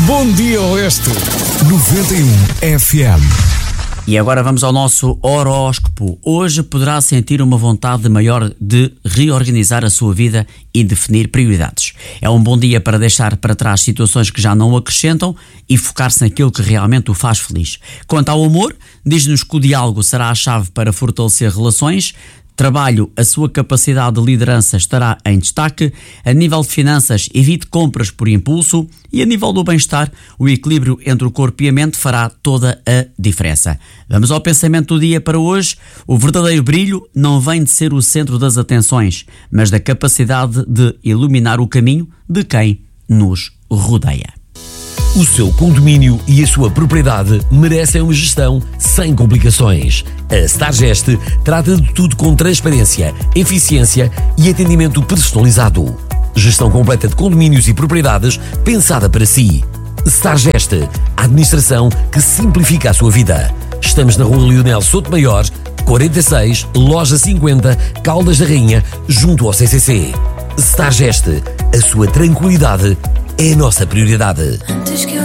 Bom dia, Oeste. 91 FM. E agora vamos ao nosso horóscopo. Hoje poderá sentir uma vontade maior de reorganizar a sua vida e definir prioridades. É um bom dia para deixar para trás situações que já não o acrescentam e focar-se naquilo que realmente o faz feliz. Quanto ao amor, diz-nos que o diálogo será a chave para fortalecer relações. Trabalho, a sua capacidade de liderança estará em destaque. A nível de finanças, evite compras por impulso. E a nível do bem-estar, o equilíbrio entre o corpo e a mente fará toda a diferença. Vamos ao pensamento do dia para hoje. O verdadeiro brilho não vem de ser o centro das atenções, mas da capacidade de iluminar o caminho de quem nos rodeia. O seu condomínio e a sua propriedade merecem uma gestão sem complicações. A Stargest trata de tudo com transparência, eficiência e atendimento personalizado. Gestão completa de condomínios e propriedades pensada para si. Stargest, a administração que simplifica a sua vida. Estamos na Rua Leonel Souto Maior, 46, Loja 50, Caldas da Rainha, junto ao CCC. Stargest, a sua tranquilidade é a nossa prioridade.